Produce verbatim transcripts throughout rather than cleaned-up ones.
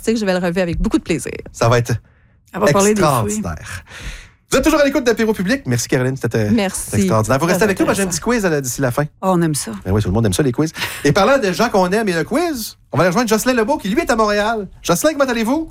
fantastique. Je vais le relever avec beaucoup de plaisir. Ça va être Elle va parler des fruits. extraordinaire. Vous êtes toujours à l'écoute d'Apéro Public. Merci, Caroline. C'était Merci. extraordinaire. Vous restez Très avec nous. Moi, j'ai un intéressant. petit quiz à la- d'ici la fin. Oh, on aime ça. Ben oui, tout le monde aime ça, les quiz. Et parlant des gens qu'on aime et le quiz, on va aller rejoindre Jocelyn Lebeau, qui lui est à Montréal. Jocelyn, comment allez-vous?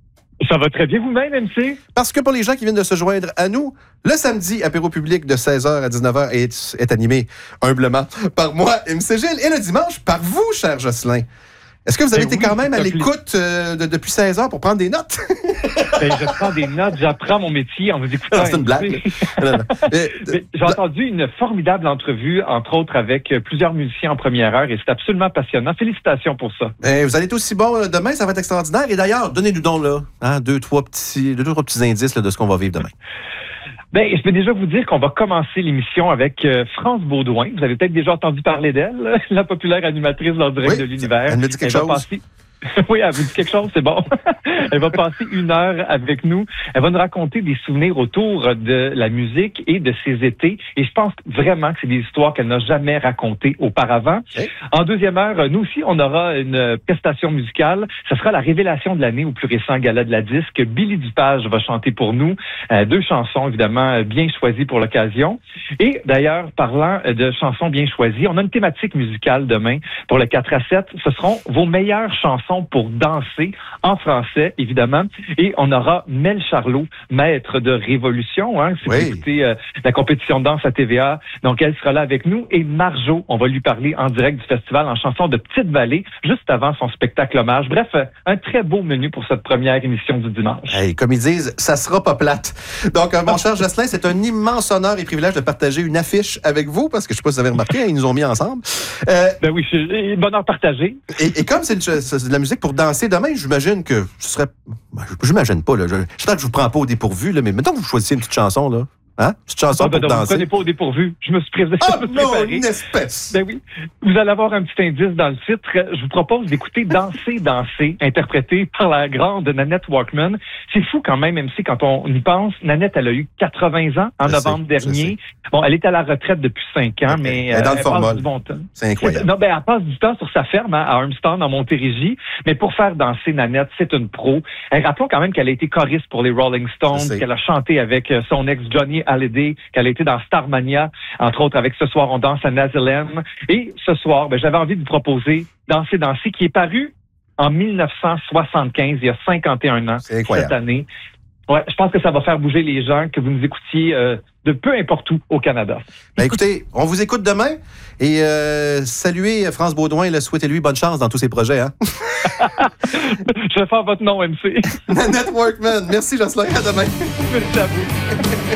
Ça va très bien vous-même, M C? Parce que pour les gens qui viennent de se joindre à nous, le samedi, Apéro Public de seize heures à dix-neuf heures est, est animé humblement par moi, M C Gilles, et le dimanche par vous, cher Jocelyn. Est-ce que vous avez Ben été oui, quand même à s'il te plaît. l'écoute euh, de- depuis seize heures pour prendre des notes? Ben, je prends des notes, j'apprends mon métier en vous écoutant. Non, c'est une blague. M C. Non, non. Euh, Mais J'ai entendu une formidable entrevue, entre autres avec plusieurs musiciens en première heure, et c'est absolument passionnant. Félicitations pour ça. euh, vous allez être aussi bon euh, demain, ça va être extraordinaire. Et d'ailleurs, donnez-nous donc là, hein, deux, trois petits, deux, trois petits indices là, de ce qu'on va vivre demain. Ben, je peux déjà vous dire qu'on va commencer l'émission avec euh, France Baudouin. Vous avez peut-être déjà entendu parler d'elle, la populaire animatrice dans le direct Oui, de l'univers. elle me dit quelque va chose. passer- Oui, elle vous dit quelque chose, c'est bon. Elle va passer une heure avec nous. Elle va nous raconter des souvenirs autour de la musique et de ses étés. Et je pense vraiment que c'est des histoires qu'elle n'a jamais racontées auparavant. Okay. En deuxième heure, nous aussi, on aura une prestation musicale. Ce sera la révélation de l'année au plus récent gala de la disque. Billy Dupage va chanter pour nous. Euh, deux chansons, évidemment, bien choisies pour l'occasion. Et d'ailleurs, parlant de chansons bien choisies, on a une thématique musicale demain pour le quatre à sept. Ce seront vos meilleures chansons pour danser en français, évidemment. Et on aura Mel Charlot, maître de Révolution, hein, si Oui. vous écoutez euh, la compétition de danse à T V A. Donc, elle sera là avec nous. Et Marjo, on va lui parler en direct du festival en chanson de Petite-Vallée, juste avant son spectacle hommage. Bref, euh, un très beau menu pour cette première émission du dimanche. Hey, comme ils disent, ça sera pas plate. Donc, euh, mon cher Jocelyn, c'est un immense honneur et privilège de partager une affiche avec vous, parce que je sais pas si vous avez remarqué, hein, ils nous ont mis ensemble. Euh, Ben oui, c'est bonheur partagé. et, et comme c'est, une- c'est de la musique pour danser demain, j'imagine que ce serait... ben, j'imagine pas, là. Je- J'espère que je vous prends pas au dépourvu, là, mais mettons que vous choisissez une petite chanson, là. Hein? Une petite chanson Ah, ben pour non, vous ne danser. prenez pas au dépourvu. Je me suis, pré- Ah je me suis non, préparé. une espèce! Ben oui. Vous allez avoir un petit indice dans le titre. Je vous propose d'écouter Danser, danser, interprété par la grande Nanette Walkman. C'est fou quand même, M C, quand on y pense. Nanette, elle a eu quatre-vingts ans en Je sais, novembre je dernier. Bon, elle est à la retraite depuis cinq ans, Elle- mais elle est dans le elle formol. passe du bon temps. C'est incroyable. Non, ben, elle passe du temps sur sa ferme, hein, à Armstrong, en Montérégie. Mais pour faire danser Nanette, c'est une pro. Et rappelons quand même qu'elle a été choriste pour les Rolling Je Stones, sais. qu'elle a chanté avec euh, son ex Johnny Hallyday, qu'elle a été dans Starmania, entre autres avec Ce soir on danse à Nazilem. Et ce soir, ben, j'avais envie de vous proposer Danser, danser, qui est paru en dix-neuf cent soixante-quinze, il y a cinquante et un ans, C'est incroyable. cette année. Ouais, je pense que ça va faire bouger les gens, que vous nous écoutiez euh, de peu importe où au Canada. Ben écoutez, on vous écoute demain et euh, saluez France Baudouin et souhaitez-lui bonne chance dans tous ses projets. Hein? Je vais faire votre nom, M C. Nanette Workman. Merci Jocelyn, à demain. Merci à vous.